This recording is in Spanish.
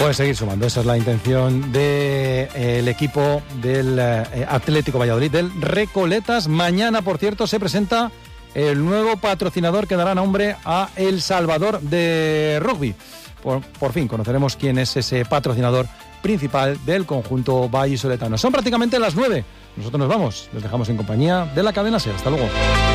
Pueden seguir sumando, esa es la intención del equipo del Atlético Valladolid, del Recoletas. Mañana, por cierto, se presenta el nuevo patrocinador que dará nombre a El Salvador de Rugby. Por fin conoceremos quién es ese patrocinador principal del conjunto vallisoletano. Son prácticamente las 9. Nosotros nos vamos, les dejamos en compañía de la cadena SER. Hasta luego.